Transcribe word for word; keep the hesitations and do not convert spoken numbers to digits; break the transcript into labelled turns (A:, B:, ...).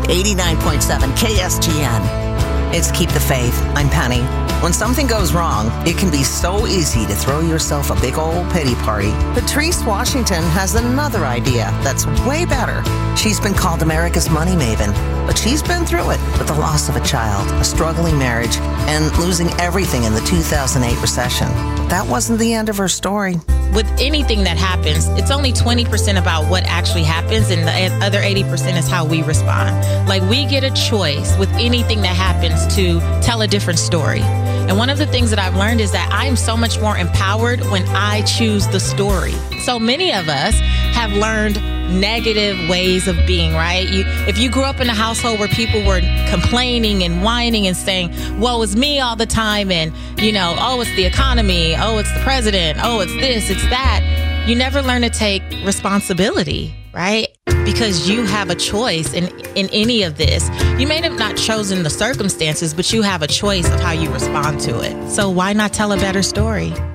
A: eighty-nine point seven K S G N. It's Keep the Faith. I'm Penny. When something goes wrong, it can be so easy to throw yourself a big old pity party. Patrice Washington has another idea that's way better. She's been called America's money maven, but she's been through it with the loss of a child, a struggling marriage, and losing everything in the two thousand eight recession. That wasn't the end of her story.
B: With anything that happens, it's only twenty percent about what actually happens, and the other eighty percent is how we respond. Like, we get a choice with anything that happens to tell a different story. And one of the things that I've learned is that I'm so much more empowered when I choose the story. So many of us have learned negative ways of being, right? You, if you grew up in a household where people were complaining and whining and saying, woe is me all the time, and, you know, oh, it's the economy, oh, it's the president, oh, it's this, it's that, you never learn to take responsibility, right? Because you have a choice in, in any of this. You may have not chosen the circumstances, but you have a choice of how you respond to it. So why not tell a better story?